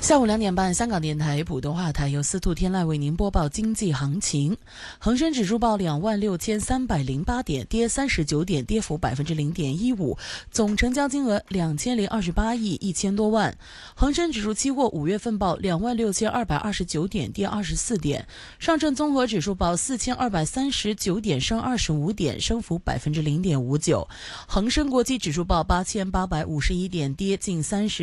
下午2点半，香港电台普通话台由司徒天籁为您播报经济行情。恒生指数报26,308点，跌39点，跌幅0.15%，总成交金额2028亿1000多万。恒生指数期货5月份报26,229点，跌24点。上证综合指数报4239点，升25点，升幅0.59%。恒生国际指数报8851点，跌近30